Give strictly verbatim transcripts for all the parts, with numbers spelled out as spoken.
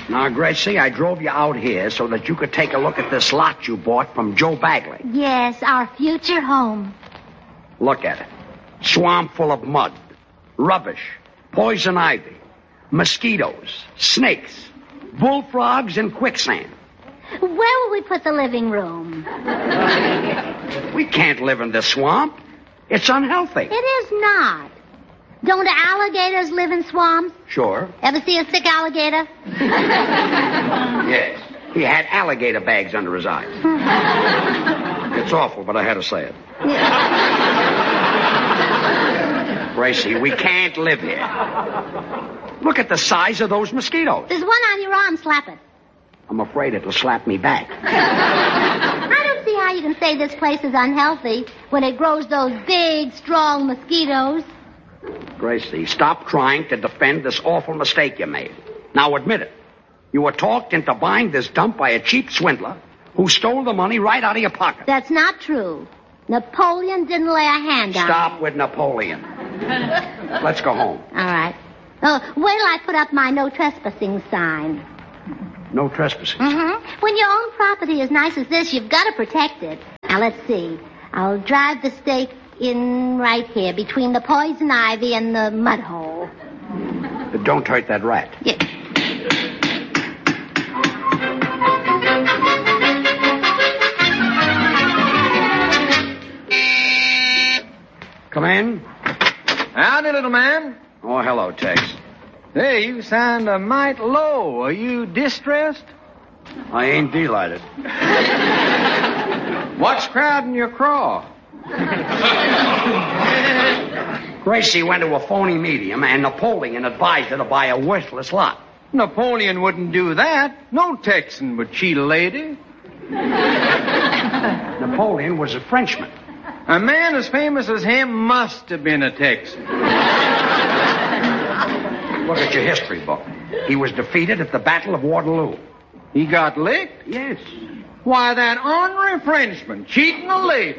Now, Gracie, I drove you out here so that you could take a look at this lot you bought from Joe Bagley. Yes, our future home. Look at it. Swamp full of mud, rubbish, poison ivy, mosquitoes, snakes, bullfrogs, and quicksand. Where will we put the living room? We can't live in this swamp. It's unhealthy. It is not. Don't alligators live in swamps? Sure. Ever see a sick alligator? Yes. He had alligator bags under his eyes. It's awful, but I had to say it. Gracie, we can't live here. Look at the size of those mosquitoes. There's one on your arm. Slap it. I'm afraid it'll slap me back. I don't see how you can say this place is unhealthy when it grows those big, strong mosquitoes. Gracie, stop trying to defend this awful mistake you made. Now admit it. You were talked into buying this dump by a cheap swindler who stole the money right out of your pocket. That's not true. Napoleon didn't lay a hand on it. Stop with Napoleon. Let's go home. All right. Oh, wait till I put up my no trespassing sign. No trespassing. Mm-hmm. When your own property is nice as this, you've got to protect it. Now, let's see. I'll drive the stake in right here between the poison ivy and the mud hole. But don't hurt that rat. Yeah. Come in. Howdy, little man. Oh, hello, Tex. Hey, you sound a mite low. Are you distressed? I ain't delighted. What's crowding your craw? Gracie went to a phony medium, and Napoleon advised her to buy a worthless lot. Napoleon wouldn't do that. No Texan would cheat a lady. Napoleon was a Frenchman. A man as famous as him must have been a Texan. Look at your history book. He was defeated at the Battle of Waterloo. He got licked? Yes. Why, that ornery Frenchman cheating a lady.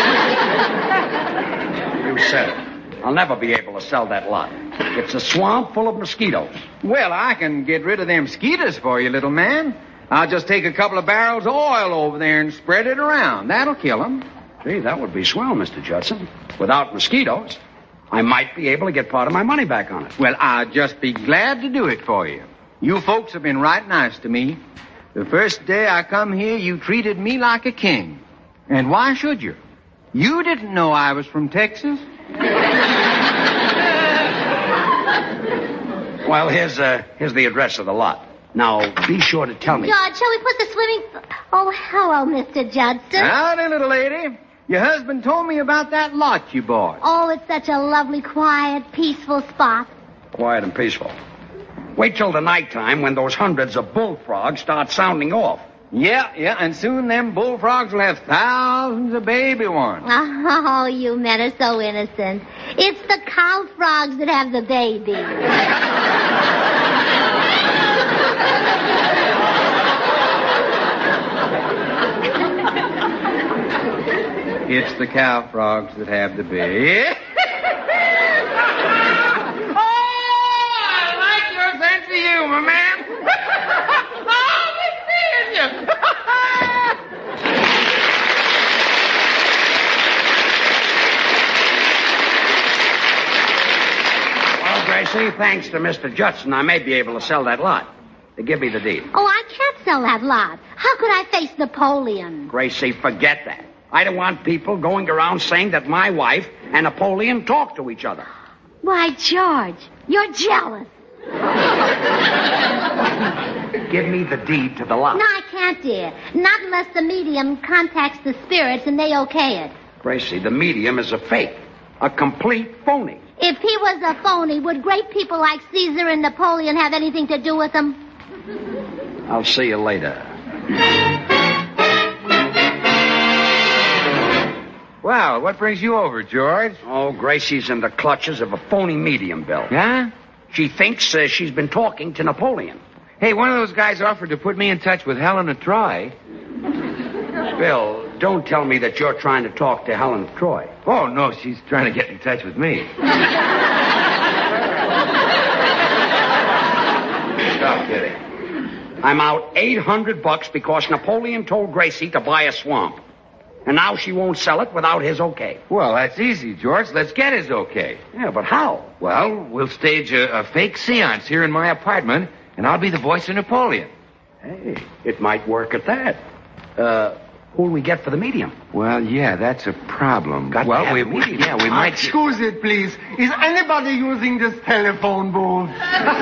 You said it. I'll never be able to sell that lot. It's a swamp full of mosquitoes. Well, I can get rid of them mosquitoes for you, little man. I'll just take a couple of barrels of oil over there and spread it around. That'll kill them. Gee, that would be swell, Mister Judson. Without mosquitoes, I might be able to get part of my money back on it. Well, I'd just be glad to do it for you. You folks have been right nice to me. The first day I come here, you treated me like a king. And why should you? You didn't know I was from Texas. Well, here's, uh, here's the address of the lot. Now, be sure to tell me. George, shall we put the swimming... Oh, hello, Mister Judson. Howdy, little lady. Your husband told me about that lot you bought. Oh, it's such a lovely, quiet, peaceful spot. Quiet and peaceful. Wait till the nighttime when those hundreds of bullfrogs start sounding off. Yeah, yeah, and soon them bullfrogs will have thousands of baby ones. Oh, you men are so innocent. It's the cow frogs that have the babies. It's the cow frogs that have the baby. Oh, I like your sense of humor, man. I'll be seeing you. Well, Gracie, thanks to Mister Judson, I may be able to sell that lot. They give me the deed. Oh, I can't sell that lot. How could I face Napoleon? Gracie, forget that. I don't want people going around saying that my wife and Napoleon talk to each other. Why, George, you're jealous. Give me the deed to the lot. No, I can't, dear. Not unless the medium contacts the spirits and they okay it. Gracie, the medium is a fake. A complete phony. If he was a phony, would great people like Caesar and Napoleon have anything to do with him? I'll see you later. Well, what brings you over, George? Oh, Gracie's in the clutches of a phony medium, Bill. Yeah? She thinks uh, she's been talking to Napoleon. Hey, one of those guys offered to put me in touch with Helen of Troy. Bill, don't tell me that you're trying to talk to Helen of Troy. Oh, no, she's trying to get in touch with me. Stop kidding. I'm out eight hundred bucks because Napoleon told Gracie to buy a swamp. And now she won't sell it without his okay. Well, that's easy, George. Let's get his okay. Yeah, but how? Well, we'll stage a, a fake seance here in my apartment, and I'll be the voice of Napoleon. Hey, it might work at that. Uh, who'll we get for the medium? Well, yeah, that's a problem. Got well, to have we, a medium. yeah, we might. Excuse it, please. Is anybody using this telephone booth?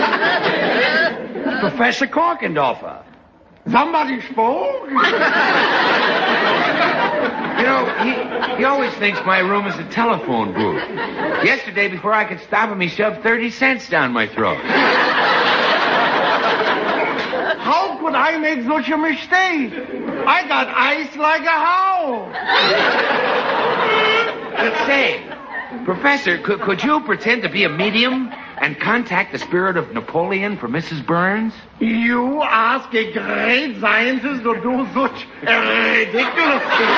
Professor Korkendorfer. Somebody spoke? You know, he, he always thinks my room is a telephone booth. Yesterday, before I could stop him, he shoved thirty cents down my throat. How could I make such a mistake? I got eyes like a howl. Let's say, Professor, could, could you pretend to be a medium and contact the spirit of Napoleon for Missus Burns? You ask a great scientist to do such a ridiculous thing.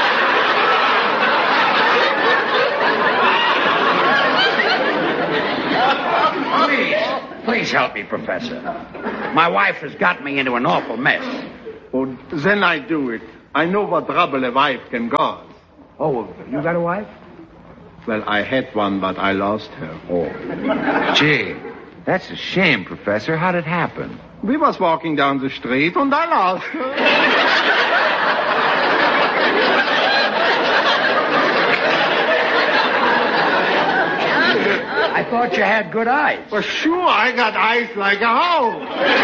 Please, please help me, Professor. My wife has got me into an awful mess. Oh, then I do it. I know what trouble a wife can cause. Oh, you got a wife? Well, I had one, but I lost her. Oh. Gee, that's a shame, Professor. How'd it happen? We was walking down the street and I lost her. I thought you had good eyes. For sure, I got eyes like a howl.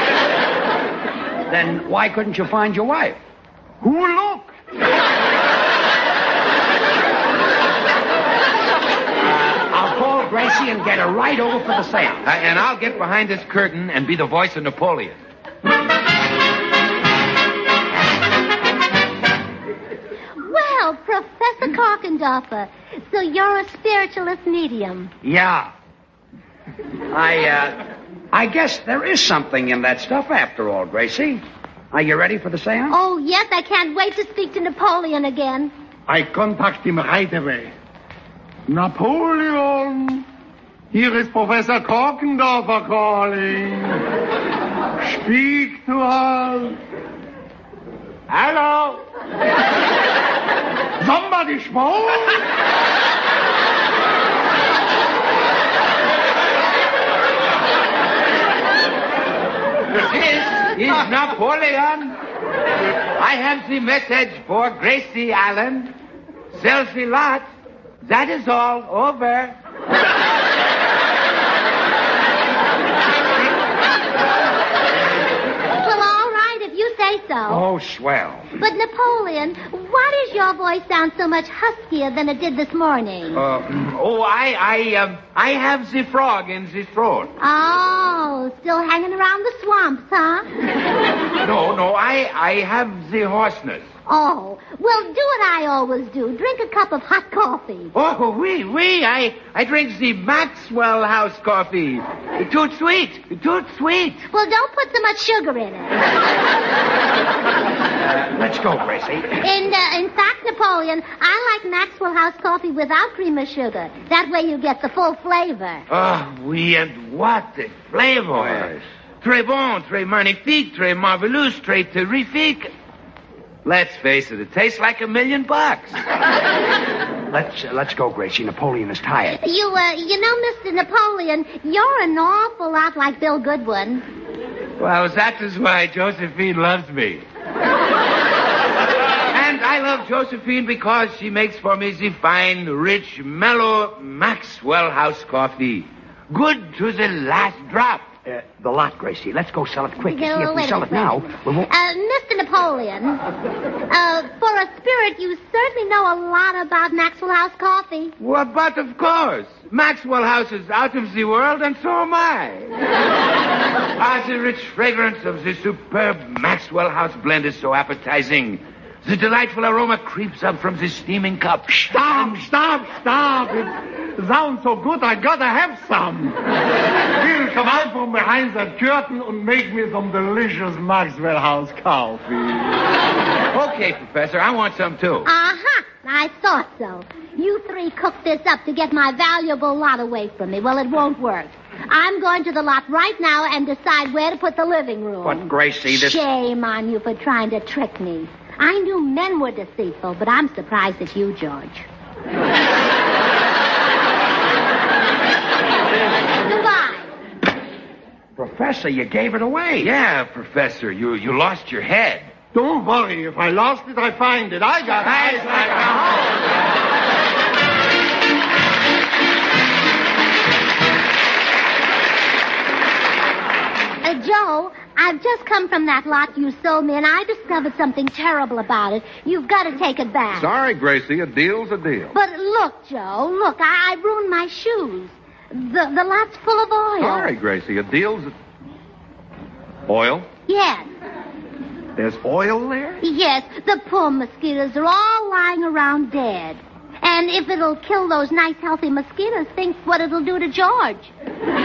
Then why couldn't you find your wife? Who look? I'll call Gracie and get her right over for the seance. Uh, and I'll get behind this curtain and be the voice of Napoleon. Well, Professor Korkendorfer, so you're a spiritualist medium. Yeah. I, uh, I guess there is something in that stuff after all, Gracie. Are you ready for the seance? Oh, yes, I can't wait to speak to Napoleon again. I contact him right away. Napoleon, here is Professor Korkendorfer calling. Speak to us. Hello? Somebody spoke? This is Napoleon. I have the message for Gracie Allen. Selfie lot. That is all. Over. Well, all right, if you say so. Oh, swell. But, Napoleon, why does your voice sound so much huskier than it did this morning? Uh, oh, I, I, um, I have the frog in the throat. Oh, still hanging around the swamps, huh? No, no, I, I have the hoarseness. Oh, well, do what I always do. Drink a cup of hot coffee. Oh, oui, oui, I, I drink the Maxwell House coffee. Too sweet, too sweet. Well, don't put so much sugar in it. Uh, let's go, Gracie. In, uh, in fact, Napoleon, I like Maxwell House coffee without cream or sugar. That way you get the full flavor. Oh, oui, and what a flavor. Yes. Très bon, très magnifique, très marvelous, très terrifique. Let's face it, it tastes like a million bucks. Let's uh, let's go, Gracie. Napoleon is tired. You, uh, you know, Mister Napoleon, you're an awful lot like Bill Goodwin. Well, that is why Josephine loves me. And I love Josephine because she makes for me the fine, rich, mellow Maxwell House coffee. Good to the last drop. Uh, the lot, Gracie. Let's go sell it quick. No, See, if we wait a sell minute, it now, wait a minute. we won't... Uh, Mister Napoleon, uh, for a spirit, you certainly know a lot about Maxwell House coffee. Well, but of course. Maxwell House is out of the world, and so am I. Ah, the rich fragrance of the superb Maxwell House blend is so appetizing. The delightful aroma creeps up from the steaming cup. Stop, stop, stop. It sounds so good, I gotta have some. Here, come out from behind the curtain and make me some delicious Maxwell House coffee. Okay, Professor, I want some too. Uh-huh. I thought so. You three cooked this up to get my valuable lot away from me. Well, it won't work. I'm going to the lot right now and decide where to put the living room. But, Gracie, this... Shame on you for trying to trick me. I knew men were deceitful, but I'm surprised at you, George. Goodbye. Professor, you gave it away. Yeah, Professor, you, you lost your head. Don't worry. If I lost it, I find it. I got eyes like a house. Uh, Joe, I've just come from that lot you sold me, and I discovered something terrible about it. You've got to take it back. Sorry, Gracie, a deal's a deal. But look, Joe, look, I, I ruined my shoes. The, the lot's full of oil. Sorry, Gracie, a deal's a... Oil? Yes. There's oil there? Yes, the poor mosquitoes are all lying around dead. And if it'll kill those nice, healthy mosquitoes, think what it'll do to George.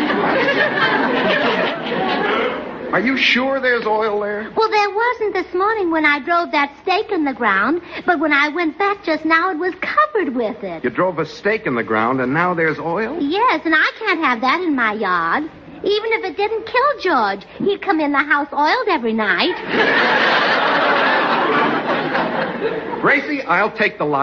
Are you sure there's oil there? Well, there wasn't this morning when I drove that stake in the ground, but when I went back just now, it was covered with it. You drove a stake in the ground, and now there's oil? Yes, and I can't have that in my yard. Even if it didn't kill George, he'd come in the house oiled every night. Gracie, I'll take the lot.